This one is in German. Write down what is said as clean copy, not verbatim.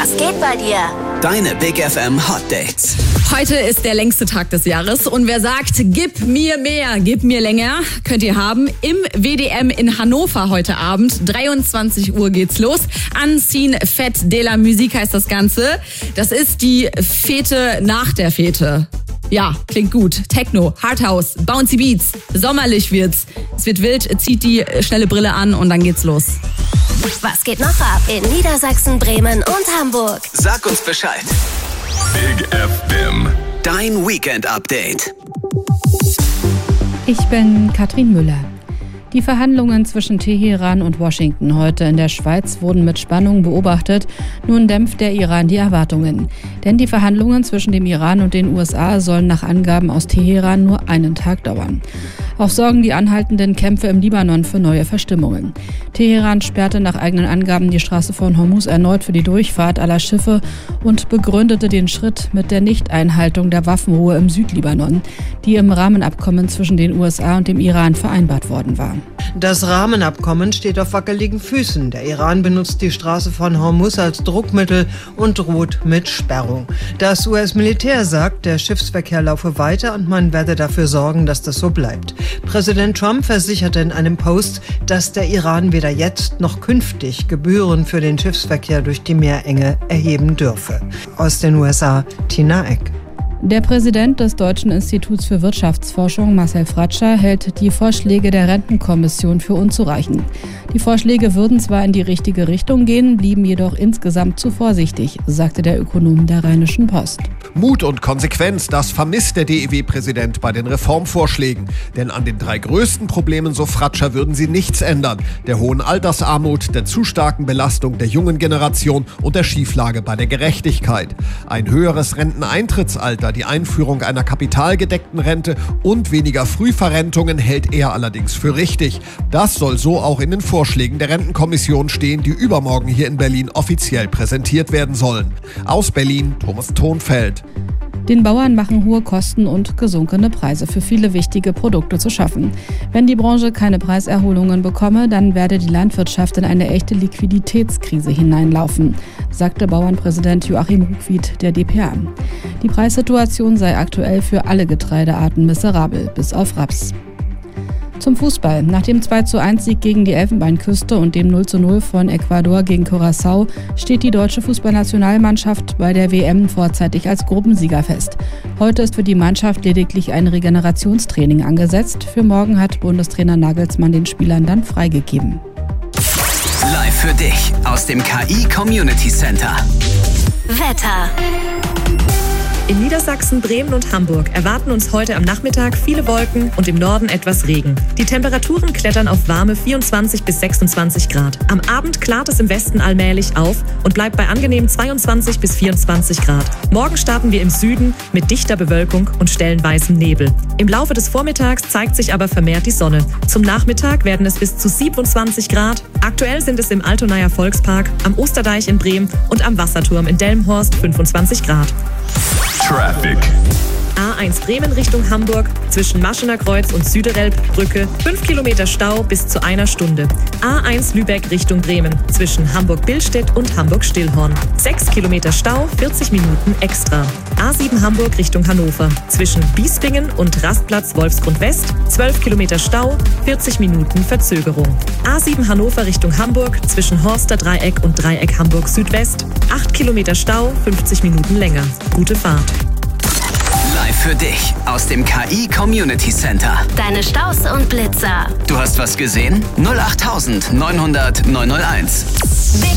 Was geht bei dir? Deine Big FM Hot Dates. Heute ist der längste Tag des Jahres und wer sagt, gib mir mehr, gib mir länger, könnt ihr haben im WDM in Hannover heute Abend. 23 Uhr geht's los. Unseen Fête de la Musique heißt das Ganze. Das ist die Fete nach der Fete. Ja, klingt gut. Techno, Hardhouse, Bouncy Beats, sommerlich wird's. Es wird wild, zieht die schnelle Brille an und dann geht's los. Was geht noch ab in Niedersachsen, Bremen und Hamburg? Sag uns Bescheid. Big FM. Dein Weekend-Update. Ich bin Katrin Müller. Die Verhandlungen zwischen Teheran und Washington heute in der Schweiz wurden mit Spannung beobachtet. Nun dämpft der Iran die Erwartungen. Denn die Verhandlungen zwischen dem Iran und den USA sollen nach Angaben aus Teheran nur einen Tag dauern. Auch sorgen die anhaltenden Kämpfe im Libanon für neue Verstimmungen. Teheran sperrte nach eigenen Angaben die Straße von Hormuz erneut für die Durchfahrt aller Schiffe und begründete den Schritt mit der Nichteinhaltung der Waffenruhe im Südlibanon, die im Rahmenabkommen zwischen den USA und dem Iran vereinbart worden war. Das Rahmenabkommen steht auf wackeligen Füßen. Der Iran benutzt die Straße von Hormuz als Druckmittel und droht mit Sperrung. Das US-Militär sagt, der Schiffsverkehr laufe weiter und man werde dafür sorgen, dass das so bleibt. Präsident Trump versicherte in einem Post, dass der Iran weder jetzt noch künftig Gebühren für den Schiffsverkehr durch die Meerenge erheben dürfe. Aus den USA, Tina Eck. Der Präsident des Deutschen Instituts für Wirtschaftsforschung, Marcel Fratscher, hält die Vorschläge der Rentenkommission für unzureichend. Die Vorschläge würden zwar in die richtige Richtung gehen, blieben jedoch insgesamt zu vorsichtig, sagte der Ökonom der Rheinischen Post. Mut und Konsequenz, das vermisst der DIW-Präsident bei den Reformvorschlägen. Denn an den 3 größten Problemen, so Fratscher, würden sie nichts ändern. Der hohen Altersarmut, der zu starken Belastung der jungen Generation und der Schieflage bei der Gerechtigkeit. Ein höheres Renteneintrittsalter, die Einführung einer kapitalgedeckten Rente und weniger Frühverrentungen hält er allerdings für richtig. Das soll so auch in den Vorschlägen der Rentenkommission stehen, die übermorgen hier in Berlin offiziell präsentiert werden sollen. Aus Berlin, Thomas Thonfeld. Den Bauern machen hohe Kosten und gesunkene Preise für viele wichtige Produkte zu schaffen. Wenn die Branche keine Preiserholungen bekomme, dann werde die Landwirtschaft in eine echte Liquiditätskrise hineinlaufen, sagte Bauernpräsident Joachim Ruckwied der dpa. Die Preissituation sei aktuell für alle Getreidearten miserabel, bis auf Raps. Zum Fußball. Nach dem 2:1-Sieg gegen die Elfenbeinküste und dem 0:0 von Ecuador gegen Curaçao steht die deutsche Fußballnationalmannschaft bei der WM vorzeitig als Gruppensieger fest. Heute ist für die Mannschaft lediglich ein Regenerationstraining angesetzt. Für morgen hat Bundestrainer Nagelsmann den Spielern dann freigegeben. Live für dich aus dem KI Community Center. Wetter. In Niedersachsen, Bremen und Hamburg erwarten uns heute am Nachmittag viele Wolken und im Norden etwas Regen. Die Temperaturen klettern auf warme 24 bis 26 Grad. Am Abend klart es im Westen allmählich auf und bleibt bei angenehmen 22 bis 24 Grad. Morgen starten wir im Süden mit dichter Bewölkung und stellenweisem Nebel. Im Laufe des Vormittags zeigt sich aber vermehrt die Sonne. Zum Nachmittag werden es bis zu 27 Grad. Aktuell sind es im Altonaer Volkspark, am Osterdeich in Bremen und am Wasserturm in Delmenhorst 25 Grad. Traffic. A1 Bremen Richtung Hamburg, zwischen Maschener Kreuz und Süderelbbrücke, 5 Kilometer Stau bis zu 1 Stunde. A1 Lübeck Richtung Bremen, zwischen Hamburg-Billstedt und Hamburg-Stillhorn. 6 Kilometer Stau, 40 Minuten extra. A7 Hamburg Richtung Hannover, zwischen Biespingen und Rastplatz Wolfsgrund West, 12 Kilometer Stau, 40 Minuten Verzögerung. A7 Hannover Richtung Hamburg, zwischen Horster Dreieck und Dreieck Hamburg Südwest, 8 Kilometer Stau, 50 Minuten länger. Gute Fahrt. Live für dich aus dem KI Community Center. Deine Staus und Blitzer. Du hast was gesehen? 08900 901. Big